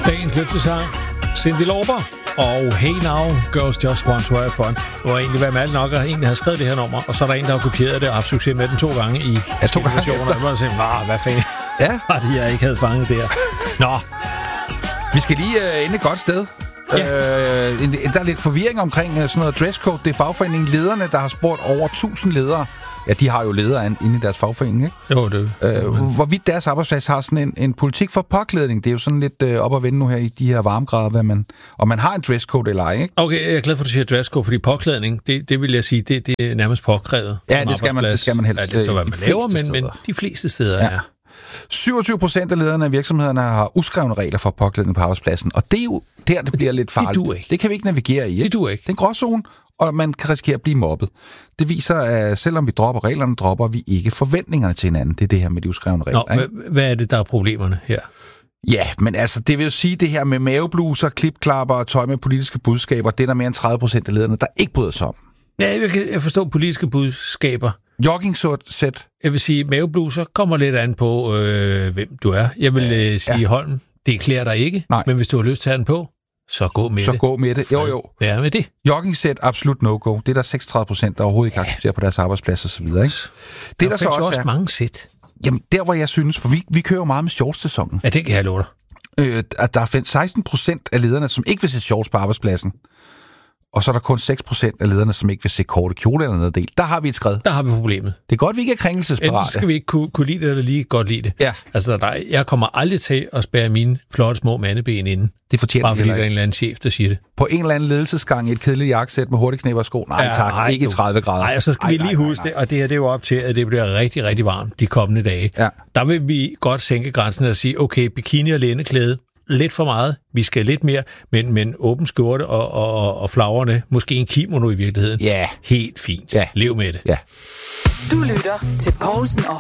Dagens løftesang, Cyndi Lauper og Hey Now, Girls Just Want to Have Fun. Det var egentlig været med alt nok, at en, der havde skrevet det her nummer, og så er der en, der har kopieret det og haft succes med den 2 gange i versioner. Jeg må sige, hvad fanden var det, jeg ikke havde fanget der. Nå. Vi skal lige ende et godt sted. Ja. Der er lidt forvirring omkring sådan noget dresscode. Det er fagforeningen Lederne, der har spurgt over 1000 ledere. Ja, de har jo ledere inde i deres fagforening, ikke? Jo, det. Hvorvidt deres arbejdsplads har sådan en politik for påklædning. Det er jo sådan lidt op at vende nu her i de her varmegrader, om man har en dresscode eller ej, ikke? Okay, jeg er glad for, at du siger dresscode, fordi påklædning, det vil jeg sige, det er nærmest påkrævet. Ja, det skal man helst. Ja, det er for, hvad man laver, men de fleste steder er. 27% af lederne af virksomhederne har uskrevne regler for påklædning på arbejdspladsen, og det er jo der, det bliver lidt farligt. Det duer ikke. Det kan vi ikke navigere i. Det duer ikke. Det er en gråzone, og man kan risikere at blive mobbet. Det viser, at selvom vi dropper reglerne, dropper vi ikke forventningerne til hinanden. Det er det her med de uskrevne regler. Nå, hvad er det, der er problemerne her? Ja, men altså, det vil jo sige, det her med mavebluser, klipklapper og tøj med politiske budskaber, det er der mere end 30% af lederne, der ikke bryder sig om. Ja, jeg forstår politiske budskaber. Jogging-sæt. Jeg vil sige, mavebluser kommer lidt an på, hvem du er. Jeg vil sige, Holm, det klæder dig ikke, men hvis du har lyst til at have den på, så gå med det. Så gå med det. Jo. Hvad er med det? Jogging-sæt, absolut no-go. Det er der 36%, der overhovedet ikke accepterer på deres arbejdsplads og så videre, ikke? Det der så også er mange sæt. Jamen, der hvor jeg synes, for vi kører jo meget med shorts-sæsonen. Ja, det kan jeg love dig. At der er 16% af lederne, som ikke vil se shorts på arbejdspladsen. Og så er der kun 6% af lederne, som ikke vil se korte kjole eller noget del. Der har vi et skred. Der har vi problemet. Det er godt, vi ikke er krænkelsesparate. Enten skal vi ikke kunne lide det, eller lige godt lide det. Ja. Altså, jeg kommer aldrig til at spære mine flotte små mandeben inden. Det fortjener bare fordi der er en eller anden chef, der siger det. På en eller anden ledelsesgang i et kedeligt jakkesæt med hurtigknæpper og sko. Nej tak, ikke 30 grader. Nej, og så skal vi lige huske det, og det her det er jo op til, at det bliver rigtig, rigtig varmt de kommende dage. Ja. Der vil vi godt sænke grænsen og sige, okay, bikini og læneklæde, lidt for meget, vi skal lidt mere, men åben skjorte og flagrene, måske en kimono i virkeligheden. Ja. Helt fint. Ja. Lev med det. Ja. Du lytter til Poulsen og